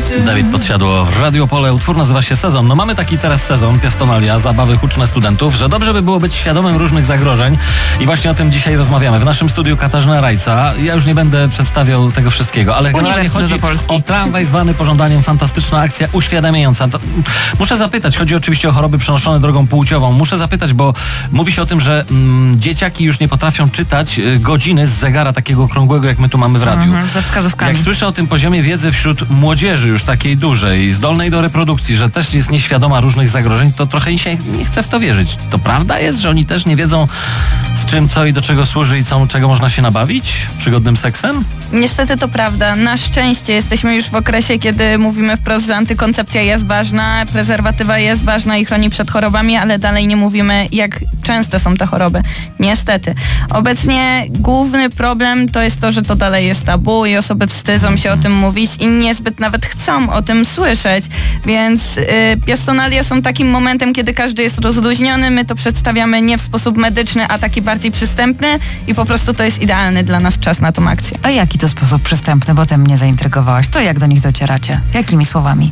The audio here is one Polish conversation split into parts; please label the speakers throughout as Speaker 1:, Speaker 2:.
Speaker 1: Dawid Podsiadło w Radio Opole. Utwór nazywa się Sezon. No mamy taki teraz sezon, Piastonalia, zabawy huczne studentów, że dobrze by było być świadomym różnych zagrożeń i właśnie o tym dzisiaj rozmawiamy. W naszym studiu Katarzyna Rajca. Ja już nie będę przedstawiał tego wszystkiego, ale generalnie chodzi o tramwaj zwany pożądaniem fantastyczna akcja uświadamiająca. Muszę zapytać, chodzi oczywiście o choroby przenoszone drogą płciową. Muszę zapytać, bo mówi się o tym, że dzieciaki już nie potrafią czytać godziny z zegara takiego okrągłego, jak my tu mamy w radiu.
Speaker 2: Ze wskazówkami.
Speaker 1: Jak słyszę o tym poziomie wiedzy wśród młodzieży już takiej dużej, zdolnej do reprodukcji, że też jest nieświadoma różnych zagrożeń, to trochę mi się nie chce w to wierzyć. To prawda jest, że oni też nie wiedzą z czym, co i do czego służy i czego można się nabawić przygodnym seksem?
Speaker 3: Niestety to prawda. Na szczęście jesteśmy już w okresie, kiedy mówimy wprost, że antykoncepcja jest ważna, prezerwatywa jest ważna i chroni przed chorobami, ale dalej nie mówimy, jak częste są te choroby. Niestety. Obecnie główny problem to jest to, że to dalej jest tabu i osoby wstydzą się o tym mówić i niezbyt nawet chcą o tym słyszeć, więc piastonalia są takim momentem, kiedy każdy jest rozluźniony, my to przedstawiamy nie w sposób medyczny, a taki bardziej przystępny i po prostu to jest idealny dla nas czas na tą akcję.
Speaker 2: A jaki to sposób przystępny, bo ty mnie zaintrygowałaś. To jak do nich docieracie? Jakimi słowami?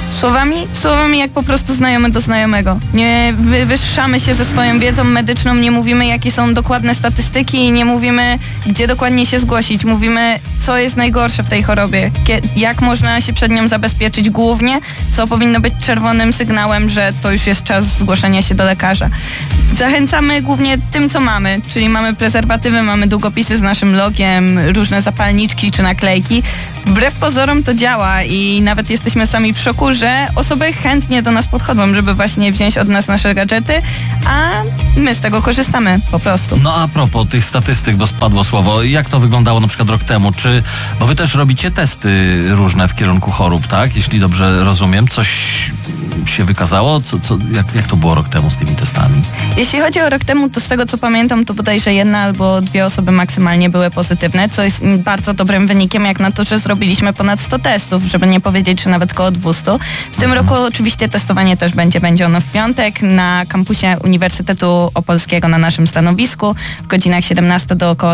Speaker 3: Słowami jak po prostu znajomy do znajomego. Nie wywyższamy się ze swoją wiedzą medyczną, nie mówimy, jakie są dokładne statystyki i nie mówimy, gdzie dokładnie się zgłosić. Mówimy, co jest najgorsze w tej chorobie, jak można się przed nią zabezpieczyć głównie, co powinno być czerwonym sygnałem, że to już jest czas zgłoszenia się do lekarza. Zachęcamy głównie tym, co mamy, czyli mamy prezerwatywy, mamy długopisy z naszym logiem, różne zapalniczki czy naklejki. Wbrew pozorom to działa i nawet jesteśmy sami w szoku, że osoby chętnie do nas podchodzą, żeby właśnie wziąć od nas nasze gadżety, a my z tego korzystamy po prostu.
Speaker 1: No a propos tych statystyk, bo spadło słowo, jak to wyglądało na przykład rok temu? Bo wy też robicie testy różne w kierunku chorób, tak? Jeśli dobrze rozumiem, coś się wykazało? Jak to było rok temu z tymi testami?
Speaker 3: Jeśli chodzi o rok temu, to z tego co pamiętam, to bodajże 1 albo 2 osoby maksymalnie były pozytywne, co jest bardzo dobrym wynikiem, jak na to, że zrobiliśmy ponad 100 testów, żeby nie powiedzieć, że nawet koło 200. W tym roku oczywiście testowanie też będzie ono w piątek na kampusie Uniwersytetu Opolskiego na naszym stanowisku w godzinach 17 do około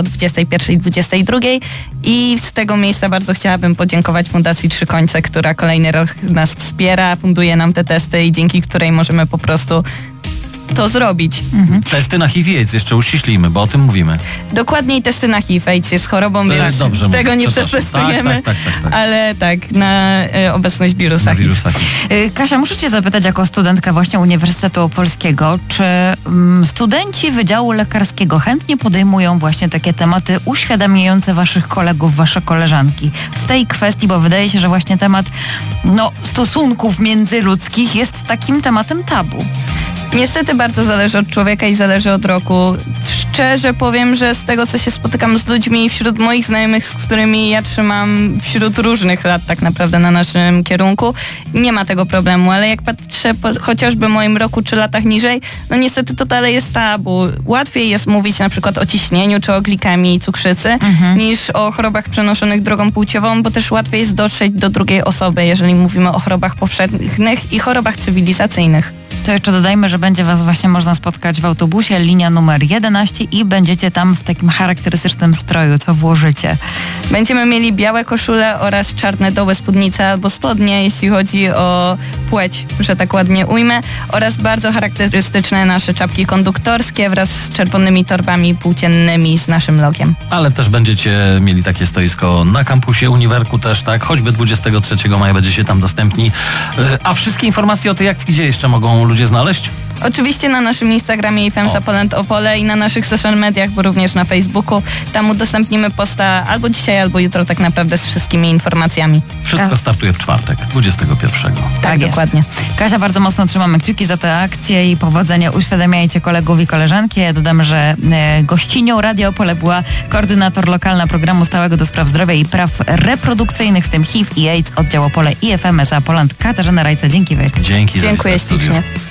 Speaker 3: 21:22 i z tego miejsca bardzo chciałabym podziękować Fundacji Trzy Końce, która kolejny rok nas wspiera, funduje nam te testy i dzięki której możemy po prostu to zrobić.
Speaker 1: Testy na HIV i AIDS, jeszcze uściślimy, bo o tym mówimy.
Speaker 3: Dokładniej testy na HIV AIDS jest chorobą, więc
Speaker 1: dobrze
Speaker 3: tego
Speaker 1: mówię,
Speaker 3: nie przetestujemy,
Speaker 1: tak.
Speaker 3: ale tak, na obecność wirusa HIV.
Speaker 2: Kasia, muszę cię zapytać jako studentka właśnie Uniwersytetu Opolskiego, czy studenci Wydziału Lekarskiego chętnie podejmują właśnie takie tematy uświadamiające waszych kolegów, wasze koleżanki w tej kwestii, bo wydaje się, że właśnie temat stosunków międzyludzkich jest takim tematem tabu.
Speaker 3: Niestety bardzo zależy od człowieka i zależy od roku. Szczerze powiem, że z tego, co się spotykam z ludźmi wśród moich znajomych, z którymi ja trzymam wśród różnych lat tak naprawdę na naszym kierunku, nie ma tego problemu, ale jak patrzę chociażby moim roku czy latach niżej, no niestety to dalej jest tabu. Łatwiej jest mówić na przykład o ciśnieniu czy o glikemii i cukrzycy, niż o chorobach przenoszonych drogą płciową, bo też łatwiej jest dotrzeć do drugiej osoby, jeżeli mówimy o chorobach powszechnych i chorobach cywilizacyjnych.
Speaker 2: To jeszcze dodajmy, że będzie was właśnie można spotkać w autobusie, linia numer 11 i będziecie tam w takim charakterystycznym stroju. Co włożycie?
Speaker 3: Będziemy mieli białe koszule oraz czarne doły spódnice albo spodnie, jeśli chodzi o płeć, że tak ładnie ujmę, oraz bardzo charakterystyczne nasze czapki konduktorskie wraz z czerwonymi torbami płóciennymi z naszym logiem.
Speaker 1: Ale też będziecie mieli takie stoisko na kampusie Uniwerku też, tak? Choćby 23 maja będziecie tam dostępni. A wszystkie informacje o tej akcji gdzie jeszcze mogą ludzie znaleźć?
Speaker 3: Oczywiście na naszym Instagramie FEMSA Poland Opole i na naszych social mediach, bo również na Facebooku. Tam udostępnimy posta albo dzisiaj, albo jutro tak naprawdę z wszystkimi informacjami.
Speaker 1: Wszystko startuje w czwartek, 21.
Speaker 3: Tak dokładnie.
Speaker 2: Kasia, bardzo mocno trzymamy kciuki za tę akcję i powodzenia. Uświadamiajcie kolegów i koleżanki. Ja dodam, że gościnią Radia Opole była koordynator lokalna programu stałego do spraw zdrowia i praw reprodukcyjnych, w tym HIV i AIDS, oddział Opole i FMSA Poland, Katarzyna Rajca. Dzięki wielkie.
Speaker 1: Dzięki.
Speaker 3: Dziękuję ślicznie.